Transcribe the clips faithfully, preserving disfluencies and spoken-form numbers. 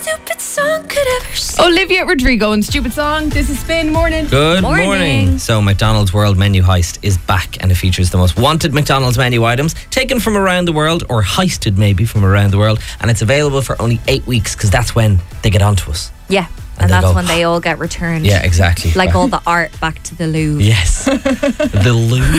stupid song could ever sing. Olivia Rodrigo and Stupid Song. This is Spin. Morning. Good morning. Morning. So McDonald's World Menu Heist is back, and it features the most wanted McDonald's menu items taken from around the world, or heisted maybe from around the world, and it's available for only eight weeks because that's when they get onto us. Yeah. And And, they that's go, when they all get returned. Yeah, exactly. Like Back- all the art back to the Louvre. Yes. The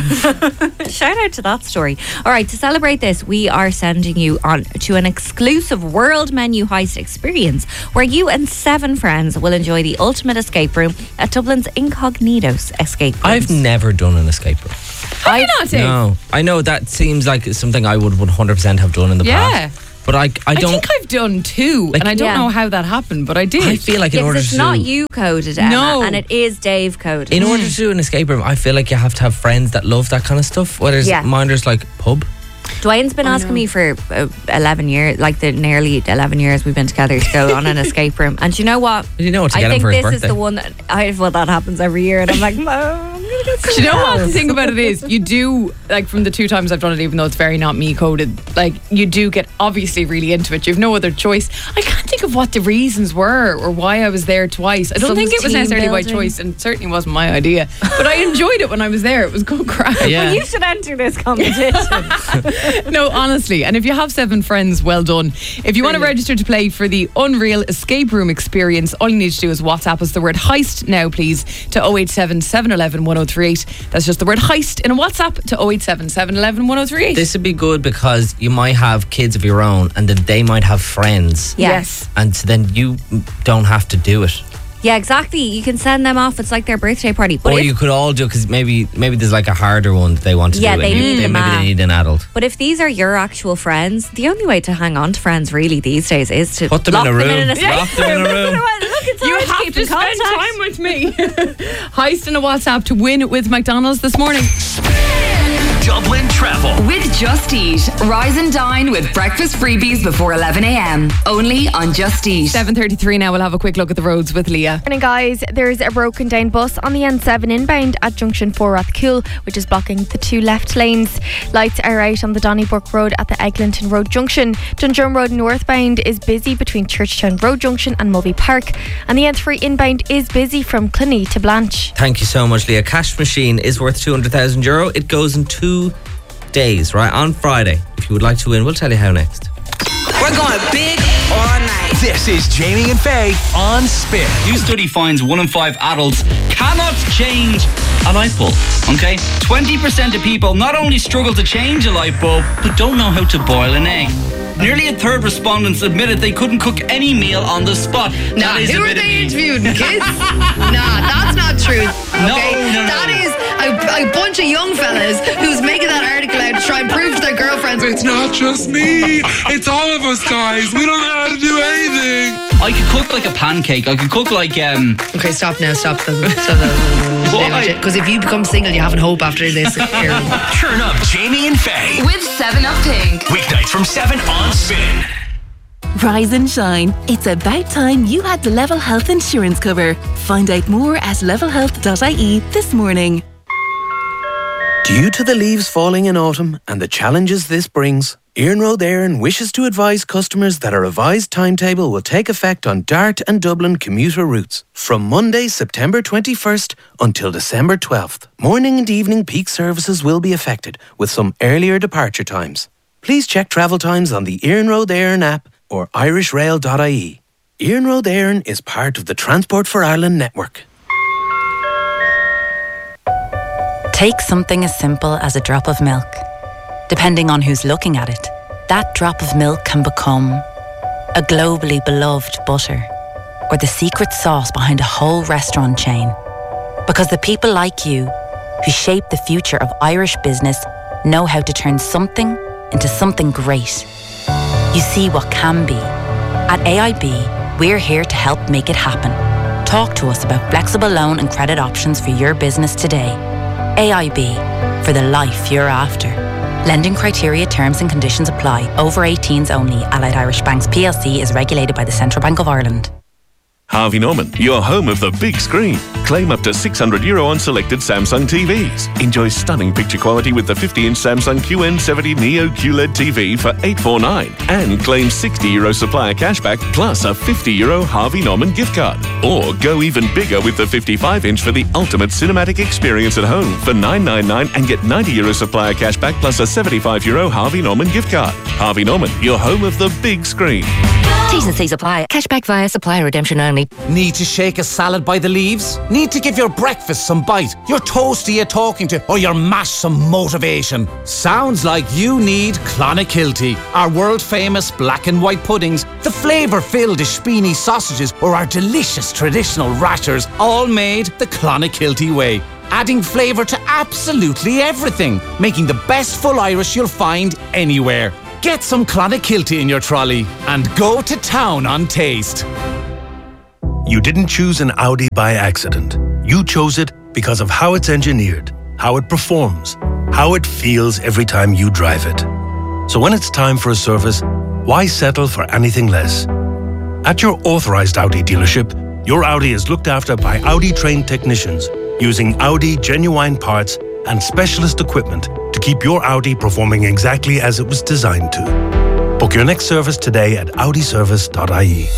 Louvre. Shout out to that story. All right, to celebrate this, we are sending you on to an exclusive World Menu Heist experience where you and seven friends will enjoy the ultimate escape room at Dublin's Incognito escape room. I've never done an escape room. Have you not, Dave? No. I know that seems like something I would one hundred percent have done in the Yeah. past. But I, I I don't... think I've done two, Like- and I don't Yeah. know how that happened, but I did. I feel like in Yeah, 'cause order it's to... not you coded, Emma, No. and it is Dave coded. In order to do an escape room, I feel like you have to have friends that love that kind of stuff. Whereas Yeah. mine is like pub. Dwayne's been asking me for uh, eleven years, like the nearly eleven years we've been together to go on an escape room. And do you know what? You know what to I get him think for his this is birthday. the one that I well that happens every year, and I'm like, no, I'm gonna get Do you know what the else. thing about it is? You do, like, from the two times I've done it, even though it's very not me coded, like, you do get obviously really into it. You've no other choice. I can't think of what the reasons were or why I was there twice. I don't Some think it was team necessarily by building. choice, and it certainly wasn't my idea. But I enjoyed it when I was there. It was good crack. Yeah. Well, you should enter this competition. No, honestly. And if you have seven friends, well done. If you want to register to play for the Unreal Escape Room experience, all you need to do is WhatsApp us the word heist now, please, to oh eight seven, seven one one, one oh three eight. That's just the word heist in a WhatsApp to oh eight seven, seven one one, one oh three eight. This would be good because you might have kids of your own and then they might have friends. Yes. And so then you don't have to do it. Yeah, exactly. You can send them off. It's like their birthday party. But or if, you could all do it because maybe, maybe there's like a harder one that they want to Yeah, do. they and need they, them Maybe out. they need an adult. but if these are your actual friends, the only way to hang on to friends really these days is to Put them lock in a room. Them in an Lock them in a room. Look, it's You hard to have keep to in spend contact. time with me. Heist in a WhatsApp to win with McDonald's this morning. Dublin Travel. With Just Eat. Rise and dine with breakfast freebies before eleven a.m. Only on Just Eat. seven thirty-three now. We'll have a quick look at the roads with Leah. Morning, guys. There's a broken down bus on the N seven inbound at junction four Rathcoole, which is blocking the two left lanes. Lights are out on the Donnybrook Road at the Eglinton Road junction. Dundrum Road northbound is busy between Churchtown Road junction and Mulvey Park, and the N three inbound is busy from Cluny to Blanche. Thank you so much, Leah. Cash machine is worth two hundred thousand euro. It goes in two days, right? On Friday. If you would like to win, we'll tell you how next. We're going big all night. This is Jamie and Faye on Spin. New study finds one in five adults cannot change a light bulb. Okay? twenty percent of people not only struggle to change a light bulb, but don't know how to boil an egg. Nearly a third respondents admitted they couldn't cook any meal on the spot. Nah, That is who a are bit of they me. interviewing? Kids? Nah, that's not true. No, Okay? no, no. That is a, a bunch of young fellas who's making that article out to try and prove to their girlfriends. It's not just me. It's all of us, guys. We don't know how to do anything. I could cook like a pancake. I could cook like um. Okay, stop now. Stop. Stop. Why? Because if you become single, you haven't hope after this. Turn up Jamie and Faye. With seven up Pink. Weeknights from seven on Spin. Rise and shine. It's about time you had the Level Health insurance cover. Find out more at level health dot I E this morning. Due to the leaves falling in autumn and the challenges this brings, Iarnród Éireann wishes to advise customers that a revised timetable will take effect on Dart and Dublin commuter routes from Monday, September twenty-first until December twelfth. Morning and evening peak services will be affected with some earlier departure times. Please check travel times on the Iarnród Éireann app or irish rail dot I E. Iarnród Éireann is part of the Transport for Ireland network. Take something as simple as a drop of milk. Depending on who's looking at it, that drop of milk can become a globally beloved butter or the secret sauce behind a whole restaurant chain. Because the people like you who shape the future of Irish business know how to turn something into something great. You see what can be. At A I B, we're here to help make it happen. Talk to us about flexible loan and credit options for your business today. A I B, for the life you're after. Lending criteria, terms and conditions apply. Over eighteens only. Allied Irish Banks P L C is regulated by the Central Bank of Ireland. Harvey Norman, your home of the big screen. Claim up to six hundred euro on selected Samsung T Vs. Enjoy stunning picture quality with the fifty inch Samsung Q N seventy Neo Q L E D T V for eight four nine. And claim sixty euro supplier cashback plus a fifty euro Harvey Norman gift card. Or go even bigger with the fifty-five inch for the ultimate cinematic experience at home for nine ninety-nine and get ninety euro supplier cashback plus a seventy-five euro Harvey Norman gift card. Harvey Norman, your home of the big screen. T's and C's apply. Cashback via supplier redemption only. Need to shake a salad by the leaves? Need to give your breakfast some bite? Your toasty you're talking to? Or your mash some motivation? Sounds like you need Clonakilty. Our world famous black and white puddings, the flavour-filled Ishpini sausages, or our delicious traditional rashers, all made the Clonakilty way. Adding flavour to absolutely everything, making the best full Irish you'll find anywhere. Get some Clonakilty in your trolley and go to town on taste. You didn't choose an Audi by accident. You chose it because of how it's engineered, how it performs, how it feels every time you drive it. So when it's time for a service, why settle for anything less? At your authorized Audi dealership, your Audi is looked after by Audi-trained technicians using Audi genuine parts and specialist equipment to keep your Audi performing exactly as it was designed to. Book your next service today at audi service dot I E.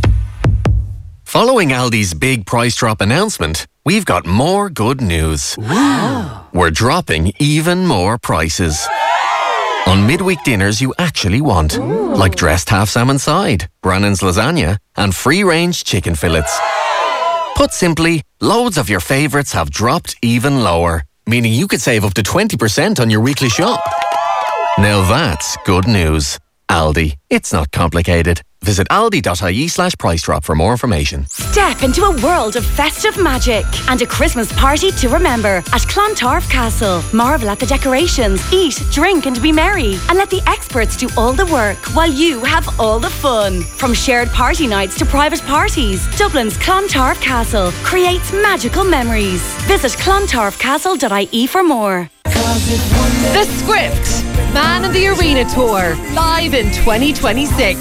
Following Aldi's big price drop announcement, we've got more good news. Wow. We're dropping even more prices. On midweek dinners you actually want, Ooh. Like dressed half salmon side, Brannan's lasagna, and free-range chicken fillets. Put simply, loads of your favourites have dropped even lower, meaning you could save up to twenty percent on your weekly shop. Now that's good news. Aldi. It's not complicated. Visit aldi.ie slash price drop for more information. Step into a world of festive magic and a Christmas party to remember at Clontarf Castle. Marvel at the decorations, eat, drink and be merry. And let the experts do all the work while you have all the fun. From shared party nights to private parties, Dublin's Clontarf Castle creates magical memories. Visit clontarf castle dot I E for more. The Script, Man in the Arena Tour, live in twenty twenty-six.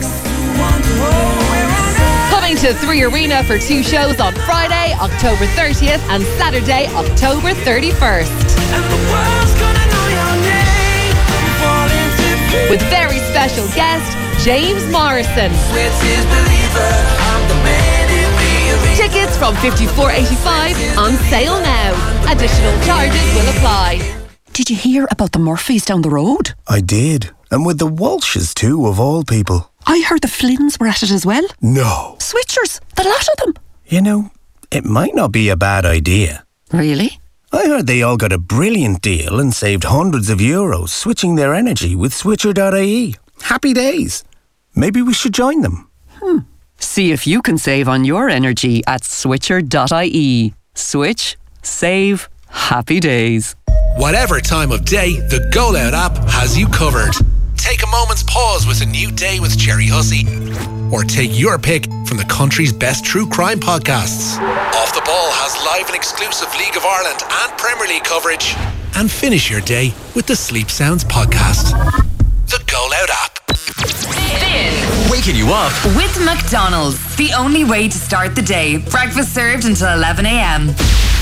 Coming to Three Arena for two shows on Friday, October thirtieth and Saturday, October thirty-first. With very special guest, James Morrison. Tickets from fifty-four eighty-five on sale now. Additional charges will apply. Did you hear about the Murphys down the road? I did. And with the Walshes too, of all people. I heard the Flynns were at it as well. No. Switchers, the lot of them. You know, it might not be a bad idea. Really? I heard they all got a brilliant deal and saved hundreds of euros switching their energy with switcher dot I E. Happy days. Maybe we should join them. Hmm. See if you can save on your energy at switcher dot I E. Switch, save, happy days. Whatever time of day, the Go Loud app has you covered. Take a moment's pause with a new day with Jerry Hussey. Or take your pick from the country's best true crime podcasts. Off the Ball has live and exclusive League of Ireland and Premier League coverage. And finish your day with the Sleep Sounds podcast. The Go Loud app. Spin. Waking you up. With McDonald's. The only way to start the day. Breakfast served until eleven a.m.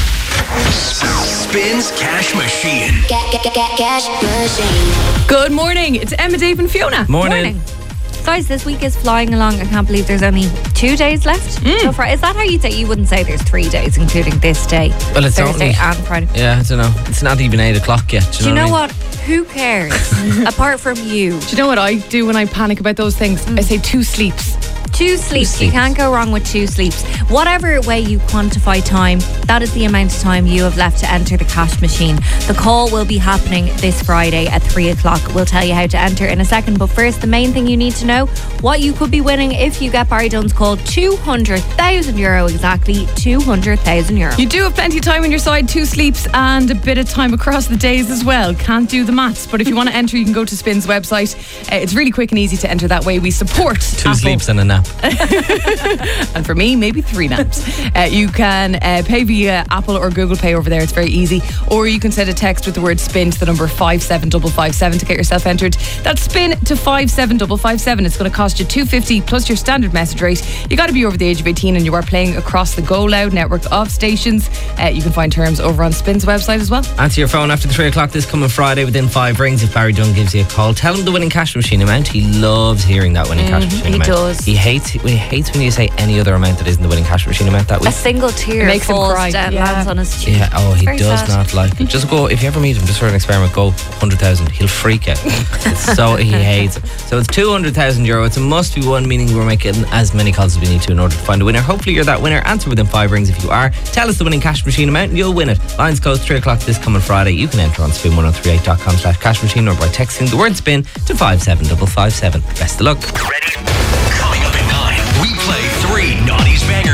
Spins Cash Machine. Get, get, get, get cash machine. Good morning. It's Emma, Dave and Fiona. Morning. Morning. Guys, this week is flying along. I can't believe there's only two days left. Mm. So far, is that how you say? You wouldn't say there's three days, including this day. Well, it's Thursday only, and Friday. Yeah, I don't know. It's not even eight o'clock yet. Do you know, know what? Who cares? Apart from you. Do you know what I do when I panic about those things? Mm. I say two sleeps. Two sleeps. You can't go wrong with two sleeps. Whatever way you quantify time, that is the amount of time you have left to enter the cash machine. The call will be happening this Friday at three o'clock. We'll tell you how to enter in a second. But first, the main thing you need to know, what you could be winning if you get Barry Dunn's call, two hundred thousand euro exactly. two hundred thousand euro. You do have plenty of time on your side, two sleeps and a bit of time across the days as well. Can't do the maths, but if you want to enter, you can go to Spin's website. Uh, it's really quick and easy to enter that way. We support Two Apple. sleeps and a nap. And for me, maybe three naps. Uh, you can uh, pay via Apple or Google Pay over there. It's very easy. Or you can send a text with the word spin to the number five seven five five seven to get yourself entered. That's spin to five seven five five seven. It's going to cost you two dollars fifty plus your standard message rate. You got to be over the age of eighteen and you are playing across the Go Loud network of stations. Uh, you can find terms over on Spin's website as well. Answer your phone after three o'clock this coming Friday within five rings. If Barry Dunn gives you a call, tell him the winning cash machine amount. He loves hearing that winning cash Mhm, machine he amount. does. He hates he hates when you say any other amount that isn't the winning cash machine amount that week. A single tear It makes him falls cry. down, Yeah. lands on his cheek. Yeah, oh, he Very does sad. not like it. Just go, if you ever meet him, just for an experiment, go one hundred thousand. He'll freak out. It's so he hates it. So it's two hundred thousand euro. It's a must be one, meaning we're making as many calls as we need to in order to find a winner. Hopefully you're that winner. Answer within five rings if you are. Tell us the winning cash machine amount and you'll win it. Lines close three o'clock this coming Friday. You can enter on spin ten thirty-eight dot com slash cash machine or by texting the word spin to five seven five five seven. Best of luck. Ready?